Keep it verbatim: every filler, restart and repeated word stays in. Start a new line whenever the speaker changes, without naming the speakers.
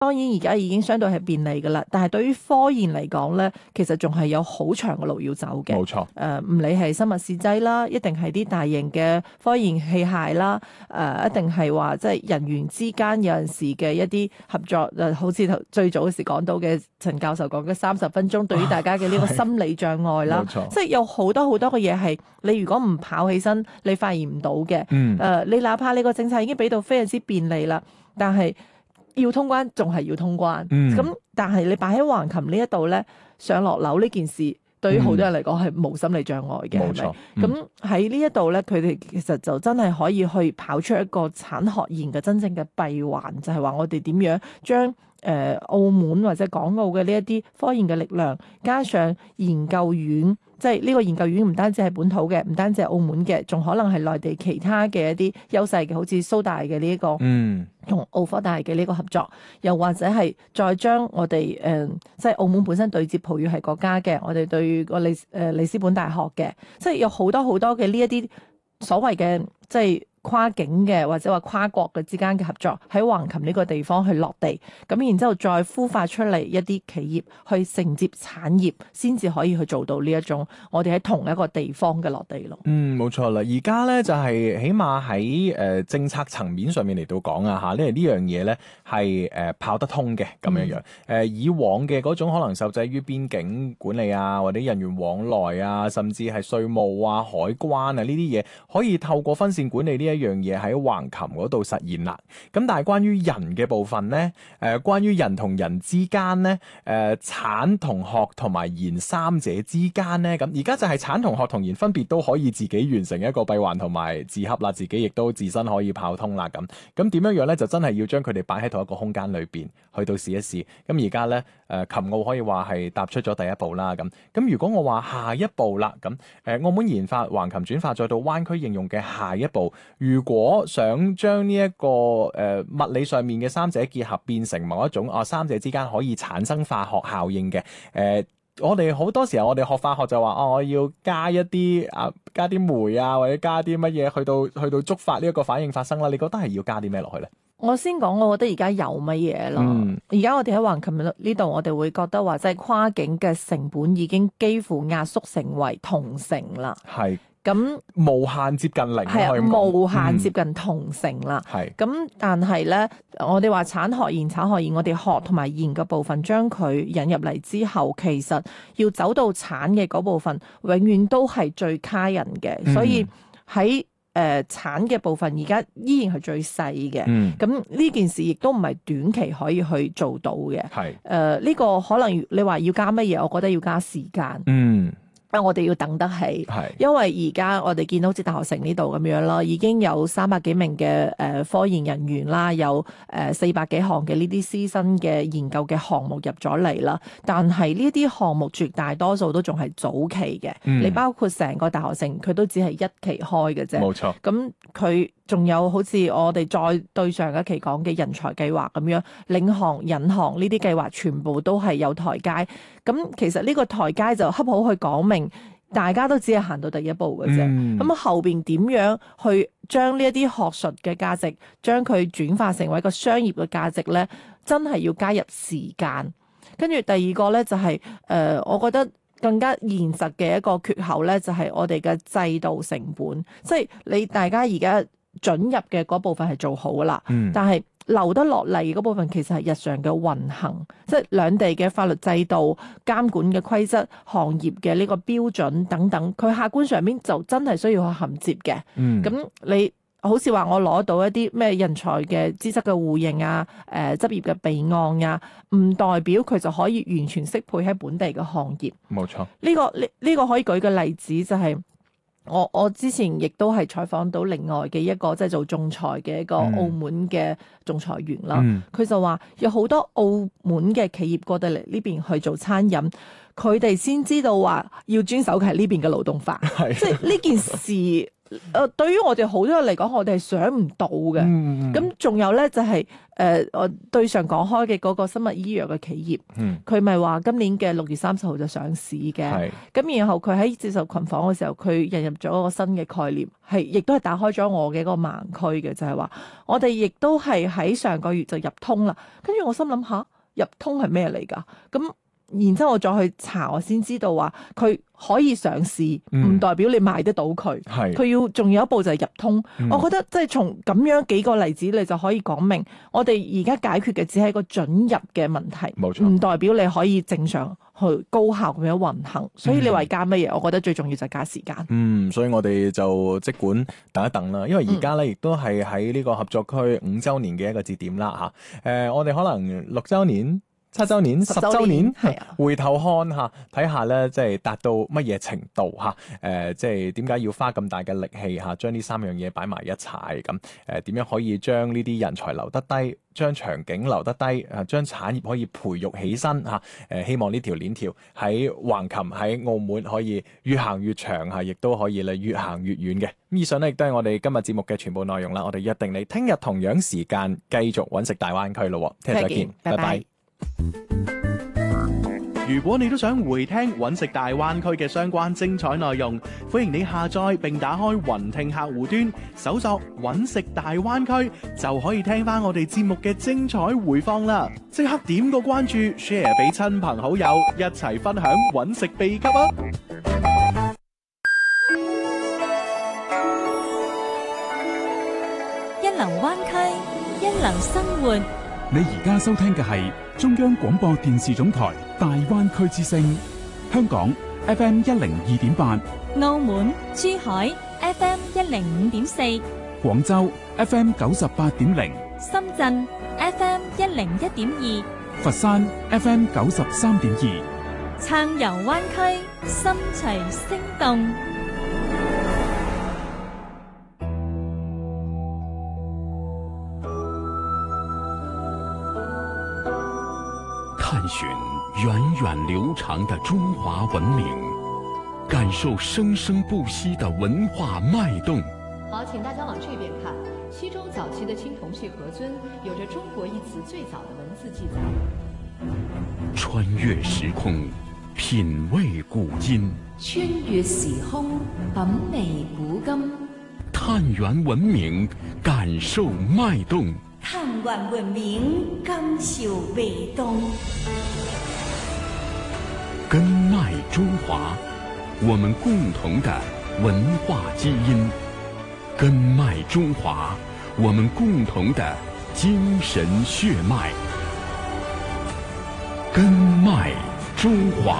當然而家已經相對係便利㗎啦，但係對於科研嚟講咧，其實仲係有好長嘅路要走嘅。
冇錯。
誒唔理係生物試劑啦，一定係啲大型嘅科研器械啦，誒、呃、一定係話即係人員之間有陣時嘅一啲合作，誒好似頭最早嗰時講到嘅陳教授講嘅三十分鐘，對於大家嘅呢個心理障礙啦，
冇錯
即係有好多好多嘅嘢係你如果唔跑起身，你發現唔到嘅。誒、
嗯
呃、你哪怕你個政策已經俾到非常之便利啦，但係要通關仲係要通關，咁、
嗯、
但係你擺喺橫琴呢一度咧，上落樓呢件事對於好多人嚟講係冇心理障礙嘅，係咪、
冇錯？
咁喺呢一度咧，佢哋其實就真係可以去跑出一個產學研嘅真正嘅閉環，就係、是、話我哋點樣將誒、呃、澳門或者港澳嘅呢一啲科研嘅力量，加上研究院。即係呢個研究院唔單止係本土嘅，唔單止係澳門嘅，仲可能係內地其他嘅一啲優勢嘅，好似蘇大嘅呢一個，
嗯，
同澳科大嘅呢個合作，又或者係再將我哋誒、呃，即係澳門本身對接葡語系國家嘅，我哋對個里誒里斯本大學嘅，即係有好多好多嘅呢一啲所謂嘅即係。跨境嘅或者話跨國嘅之間嘅合作喺橫琴呢個地方去落地，咁然之後再孵化出嚟一啲企業去承接產業，先至可以去做到呢一種我哋喺同一個地方嘅落地咯。
嗯，冇錯啦。而家咧就係、是、起碼喺誒、呃、政策層面上面嚟到講啊嚇，因為呢樣嘢咧係誒跑得通嘅咁樣樣。誒、
嗯
呃、以往嘅嗰種可能受制於邊境管理啊，或者人員往來啊，甚至係稅務啊、海關啊呢啲嘢，可以透過分線管理呢一樣嘢喺橫琴嗰度實現啦。咁但係關於人嘅部分咧，誒、呃、關於人同人之間咧，誒、呃、產同學同埋研三者之間咧，咁而家就係產同學同研分別都可以自己完成一個閉環同埋自洽啦，自己亦都自身可以跑通啦。咁咁點樣樣咧，就真係要將佢哋擺喺同一個空間裏邊去到試一試。咁而家咧，誒、呃、琴澳可以話係踏出咗第一步啦。咁咁如果我話下一步啦，咁誒、呃、澳門研發橫琴轉化再到灣區應用嘅下一步，如果想將呢一個誒、呃、物理上面嘅三者結合變成某一種啊，三者之間可以產生化學效應嘅誒、呃，我哋好多時候我哋學化學就話哦，我要加一啲啊，加啲酶啊，或者加啲乜嘢去到去到觸發呢一個反應發生啦。你覺得係要加啲咩落去咧？
我先講，我覺得而家有乜嘢咯？而家、嗯、我哋喺橫琴呢度，我哋會覺得話，即係跨境嘅成本已經幾乎壓縮成為同城啦。
係。
咁
無限接近零，
係啊，無限接近同城啦。
係
咁、嗯，但係咧，我哋話產學研、產學研，我哋學同埋研嘅部分，將佢引入嚟之後，其實要走到產嘅嗰部分，永遠都係最卡人嘅。嗯、所以喺誒、呃、產嘅部分，而家依然係最細嘅。咁呢、嗯、件事亦都唔係短期可以去做到嘅。係誒呢個可能你話要加乜嘢？我覺得要加時間。嗯。啊！我哋要等得起，是因為而家我哋見到好似大學城呢度咁樣啦，已經有三百幾名嘅誒科研人員啦，有誒四百幾項嘅呢啲師生嘅研究嘅項目入咗嚟啦。但係呢啲項目絕大多數都仲係早期嘅，嗯、你包括成個大學城佢都只係一期開嘅啫。冇錯。咁佢仲有好似我哋再對上一期講嘅人才計劃咁樣，領航、引航呢啲計劃全部都係有台階。咁其實呢個台階就恰好去講明，大家都只係行到第一步嘅啫。咁、嗯、後邊點樣去將呢一啲學術嘅價值，將佢轉化成為一個商業嘅價值咧？真係要加入時間。跟住第二個咧就係、是、誒、呃，我覺得更加現實嘅一個缺口咧，就係、是、我哋嘅制度成本。即係你大家而家准入嘅嗰部分係做好啦，嗯、但係留得落嚟嗰部分其實係日常嘅運行，即係兩地嘅法律制度、監管嘅規則、行業嘅呢個標準等等，佢客觀上面就真係需要去銜接嘅。咁、嗯、你好似話我攞到一啲咩人才嘅資質嘅互認啊、誒、呃、執業嘅備案啊，唔代表佢就可以完全適配喺本地嘅行業。冇錯，呢、呢個呢呢、呢個可以舉個例子就係、是。我我之前亦都係採訪到另外嘅一個即係做仲裁嘅一個澳門嘅仲裁員啦，佢、嗯、就話有好多澳門嘅企業過到嚟呢邊去做餐飲，佢哋先知道話要遵守嘅係呢邊嘅勞動法，即係呢件事誒，對於我哋好多人嚟講，我哋係想唔到嘅。
嗯
咁仲有咧就係誒我對上講開嘅嗰個生物醫藥嘅企業，
嗯
佢咪話今年嘅六月三十號就上市嘅。
係
咁然後佢喺接受群訪嘅時候，佢引入咗一個新嘅概念，係亦都係打開咗我嘅一個盲區嘅，就係話我哋亦都係喺上個月就入通啦。跟住我心諗下，入通係咩嚟㗎？咁然之後我再去查，我先知道話佢可以上市，唔、
嗯
代表你賣得到佢。
係
佢要仲有一步就係入通。
嗯
我覺得即係從咁樣幾個例子，你就可以講明，我哋而家解決嘅只係一個准入嘅問題，
冇錯
唔代表你可以正常去高效咁樣運行。所以你話加乜嘢？我覺得最重要就係加時間。
嗯，所以我哋就即管等一等啦，因為而家咧亦都係喺呢個合作區五週年嘅一個節點啦嚇。誒、我哋可能六週年、七週年、十週年，
係啊，
回頭看下，睇下咧，即係達到乜嘢程度嚇？誒、即係點解要花咁大嘅力氣嚇，將呢三樣嘢擺埋一齊咁？誒、點樣可以將呢啲人才留得低，將場景留得低，啊，將產業可以培育起身嚇？誒、希望呢條鏈條喺橫琴喺澳門可以越行越長嚇，亦都可以咧越行越遠嘅。咁以上咧亦都係我哋今日節目嘅全部內容啦。我哋約定你聽日同樣時間繼續揾食大灣區咯。聽日再見，拜拜。
如果你都想回聽揾食大灣區嘅相關精彩內容，歡迎你下載並打開雲聽客戶端，搜索揾食大灣區，就可以聽翻我哋節目嘅精彩回放啦！即刻點個關注 ，share 俾親朋好友，一齊分享揾食秘笈啊！
一流灣區，一流生活。
你而家收聽嘅係中央廣播電視總台大灣區之聲，香港 F M 一零二點八，
澳門、珠海 F M 一零五點四，
廣州 F M 九十八點零，
深圳 F M 一零一點二，
佛山 F M 九十三點二。
暢遊灣區，心隨聲動。
探寻源远流长的中华文明，感受生生不息的文化脉动。
好，请大家往这边看。西周早期的青铜器盒尊有着“中国”一词最早的文字记载。
穿越时空，品味古今。
穿越時空，品味古今。
探源文明，感受脉动。
探源文明，感受脉动。
根脉中华，我们共同的文化基因。根脉中华，我们共同的精神血脉。根脉中华。